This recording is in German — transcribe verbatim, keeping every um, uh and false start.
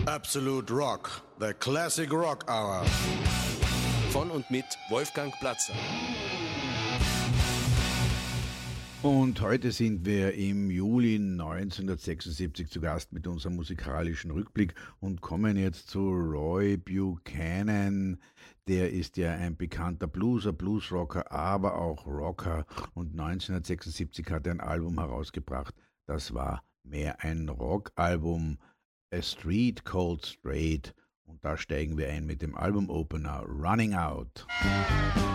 Absolute Rock, the Classic Rock Hour. Von und mit Wolfgang Platzer. Und heute sind wir im Juli neunzehnhundertsechsundsiebzig zu Gast mit unserem musikalischen Rückblick und kommen jetzt zu Roy Buchanan. Der ist ja ein bekannter Blueser, Bluesrocker, aber auch Rocker. Und neunzehnhundertsechsundsiebzig hat er ein Album herausgebracht. Das war mehr ein Rockalbum, A Street Called Straight. Und da steigen wir ein mit dem Album-Opener Running Out.